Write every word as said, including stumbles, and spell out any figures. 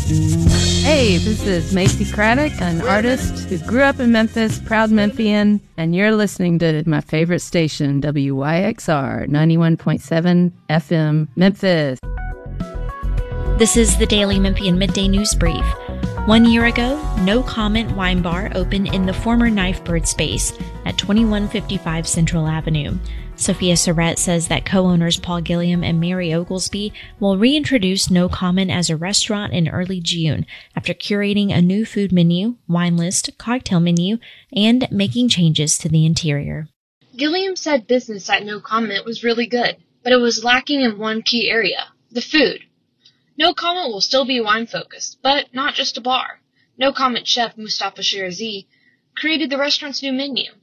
Hey, this is Macy Craddock, an artist who grew up in Memphis, proud Memphian, and you're listening to my favorite station, W Y X R ninety-one point seven F M, Memphis. This is the Daily Memphian Midday News Brief. One year ago, No Comment Wine Bar opened in the former Knife Bird space at twenty-one fifty-five Central Avenue. Sophia Surratt says that co-owners Paul Gilliam and Mary Oglesby will reintroduce No Comment as a restaurant in early June after curating a new food menu, wine list, cocktail menu, and making changes to the interior. Gilliam said business at No Comment was really good, but it was lacking in one key area, the food. No Comment will still be wine-focused, but not just a bar. No Comment chef Mustafa Shirazi created the restaurant's new menu.